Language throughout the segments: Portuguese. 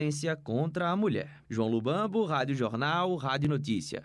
violência contra a mulher. João Lubambo, Rádio Jornal, Rádio Notícia.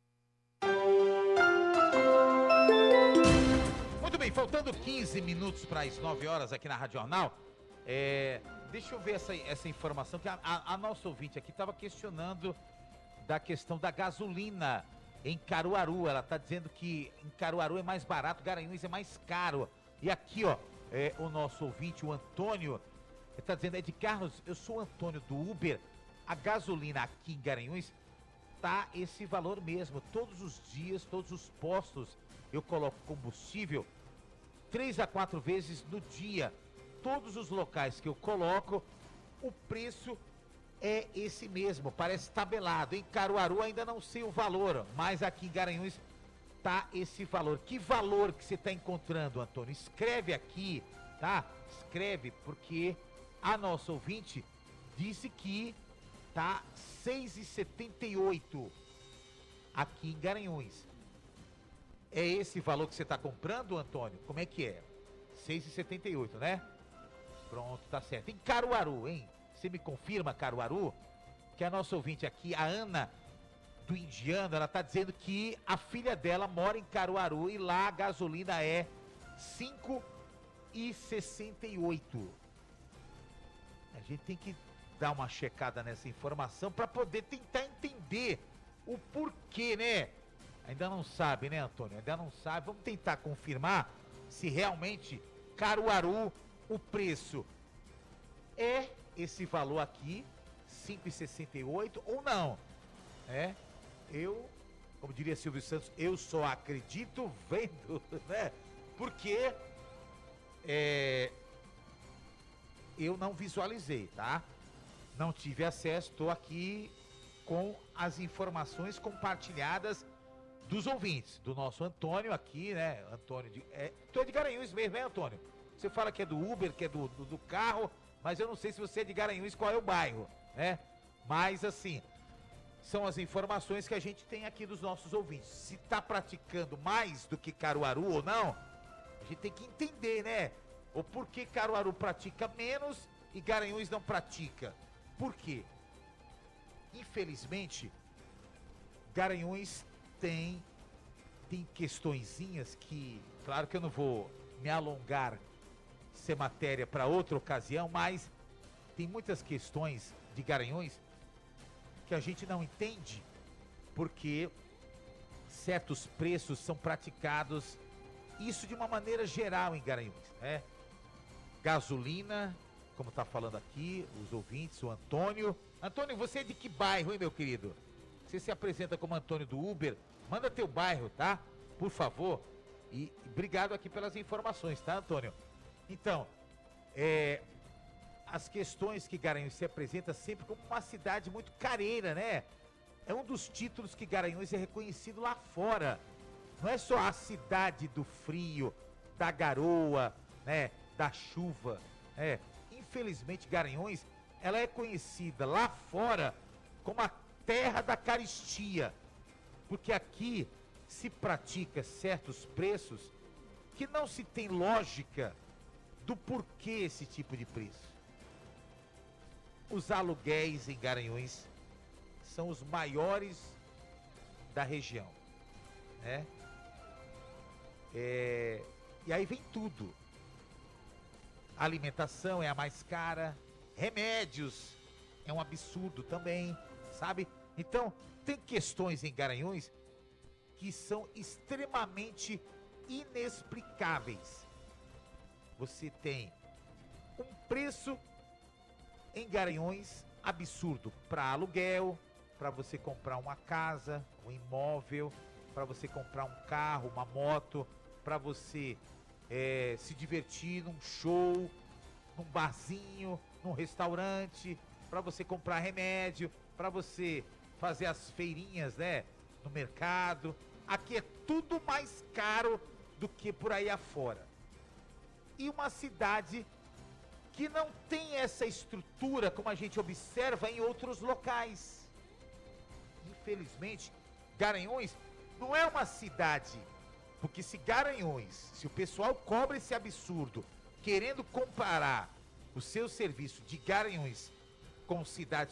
Muito bem, faltando 15 minutos para as 9 horas aqui na Rádio Jornal, deixa eu ver essa informação, que a nossa ouvinte aqui estava questionando da questão da gasolina em Caruaru. Ela está dizendo que em Caruaru é mais barato, Garanhuns é mais caro. E aqui, ó, o nosso ouvinte, o Antônio, está dizendo: de Carlos, eu sou o Antônio do Uber, a gasolina aqui em Garanhuns tá esse valor mesmo. Todos os dias, todos os postos, eu coloco combustível 3 a 4 vezes no dia. Todos os locais que eu coloco, o preço é esse mesmo, parece tabelado. Em Caruaru ainda não sei o valor, mas aqui em Garanhuns tá esse valor. Que valor que você está encontrando, Antônio? Escreve aqui, tá? Escreve, porque a nossa ouvinte disse que tá 6,78 aqui em Garanhuns. É esse valor que você está comprando, Antônio? Como é que é? 6,78, né? Pronto, tá certo. Em Caruaru, hein? Você me confirma, Caruaru? Que a nossa ouvinte aqui, a Ana do Indiano, ela tá dizendo que a filha dela mora em Caruaru e lá a gasolina é 5,68. A gente tem que dar uma checada nessa informação para poder tentar entender o porquê, né? Ainda não sabe, né, Antônio? Ainda não sabe. Vamos tentar confirmar se realmente Caruaru, o preço é esse valor aqui, 5,68 ou não. Como diria Silvio Santos, eu só acredito vendo, né? Porque eu não visualizei, tá? Não tive acesso, estou aqui com as informações compartilhadas dos ouvintes, do nosso Antônio aqui, né? Antônio, tu é de Garanhuns mesmo, né, Antônio? Você fala que é do Uber, que é do carro, mas eu não sei se você é de Garanhuns, qual é o bairro, né? Mas, assim, são as informações que a gente tem aqui dos nossos ouvintes. Se tá praticando mais do que Caruaru ou não, a gente tem que entender, né? Ou por que Caruaru pratica menos e Garanhuns não pratica. Por quê? Infelizmente, Garanhuns tem questõezinhas que, claro que eu não vou me alongar, ser matéria para outra ocasião, mas tem muitas questões de Garanhuns que a gente não entende porque certos preços são praticados, isso de uma maneira geral em Garanhuns, né? Gasolina, como tá falando aqui os ouvintes, o Antônio. Antônio, você é de que bairro, hein, meu querido? Você se apresenta como Antônio do Uber, manda teu bairro, tá? Por favor. E obrigado aqui pelas informações, tá, Antônio? Então, as questões que Garanhuns se apresenta sempre como uma cidade muito careira, né? É um dos títulos que Garanhuns é reconhecido lá fora. Não é só a cidade do frio, da garoa, né? Da chuva, Infelizmente, Garanhuns, ela é conhecida lá fora como a terra da caristia, porque aqui se pratica certos preços que não se tem lógica do porquê esse tipo de preço. Os aluguéis em Garanhuns são os maiores da região, né? E aí vem tudo. A alimentação é a mais cara, remédios é um absurdo também, sabe? Então, tem questões em Garanhuns que são extremamente inexplicáveis. Você tem um preço em Garanhuns absurdo para aluguel, para você comprar uma casa, um imóvel, para você comprar um carro, uma moto, para você se divertir num show, num barzinho, num restaurante, para você comprar remédio, para você fazer as feirinhas, né, no mercado. Aqui é tudo mais caro do que por aí afora. E uma cidade que não tem essa estrutura como a gente observa em outros locais. Infelizmente, Garanhuns não é uma cidade, porque se Garanhuns, se o pessoal cobra esse absurdo, querendo comparar o seu serviço de Garanhuns com cidades